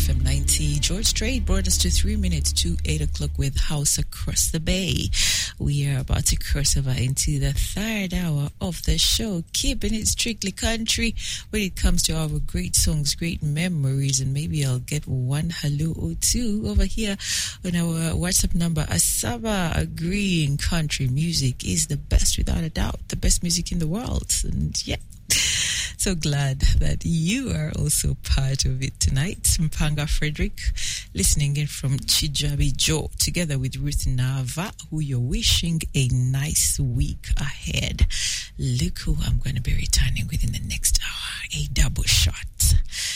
FM 90. George Strait brought us to 3 minutes to 8 o'clock with House Across the Bay. We are about to cross over into the third hour of the show, keeping it strictly country when it comes to our great songs, great memories, and maybe I'll get one hello or two over here on our WhatsApp number. Asaba agreeing country music is the best, without a doubt, the best music in the world. And yeah, so glad that you are also part of it tonight. Mpanga Frederick, listening in from Chijabi Joe, together with Ruth Nava, who you're wishing a nice week ahead. Look who I'm going to be returning within the next hour, a double shot.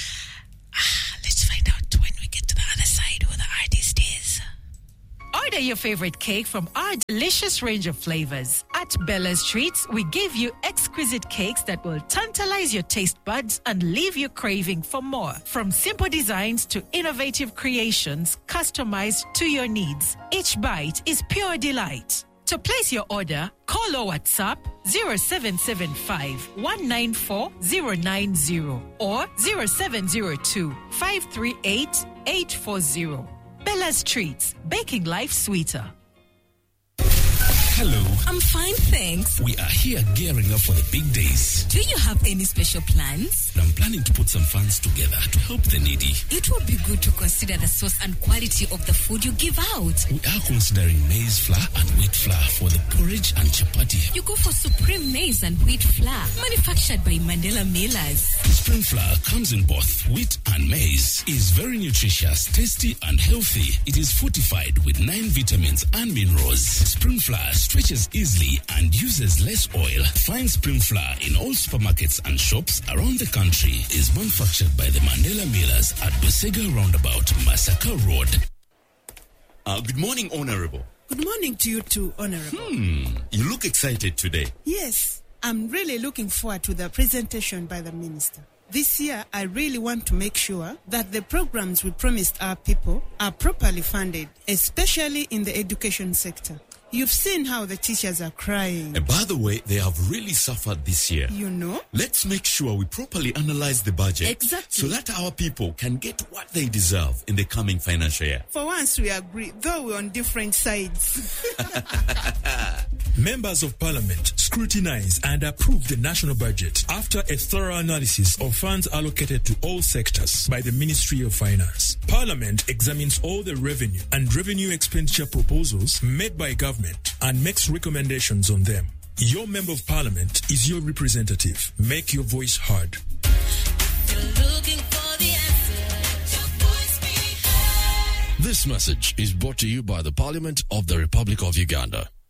Let's find out when we get to the other side who the artist is. Order your favorite cake from our delicious range of flavors. At Bella's Treats, we give you exquisite cakes that will tantalize your taste buds and leave you craving for more. From simple designs to innovative creations customized to your needs, each bite is pure delight. To place your order, call or WhatsApp 0775 194 090 or 0702 538 840. Bella's Treats, baking life sweeter. Hello. I'm fine, thanks. We are here gearing up for the big days. Do you have any special plans? I'm planning to put some funds together to help the needy. It would be good to consider the source and quality of the food you give out. We are considering maize flour and wheat flour for the porridge and chapati. You go for Supreme Maize and Wheat Flour, manufactured by Mandela Millers. Supreme flour comes in both wheat and maize. Is very nutritious, tasty and healthy. It is fortified with 9 vitamins and minerals. Supreme flour stretches easily and uses less oil. Find Supreme flour in all supermarkets and shops around the country. Is manufactured by the Mandela Millers at Busega Roundabout, Masaka Road. Good morning, Honorable. Good morning to you too, Honorable. You look excited today. Yes, I'm really looking forward to the presentation by the Minister. This year, I really want to make sure that the programs we promised our people are properly funded, especially in the education sector. You've seen how the teachers are crying. And by the way, they have really suffered this year. You know? Let's make sure we properly analyze the budget. Exactly. So that our people can get what they deserve in the coming financial year. For once, we agree, though we're on different sides. Members of Parliament scrutinize and approve the national budget after a thorough analysis of funds allocated to all sectors by the Ministry of Finance. Parliament examines all the revenue and revenue expenditure proposals made by government and makes recommendations on them. Your Member of Parliament is your representative. Make your voice heard. This message is brought to you by the Parliament of the Republic of Uganda.